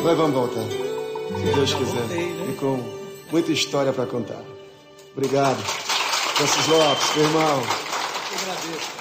Mas vamos voltar. Se Deus quiser. E com muita história para contar. Obrigado. Francis Lopes, meu irmão. Eu agradeço.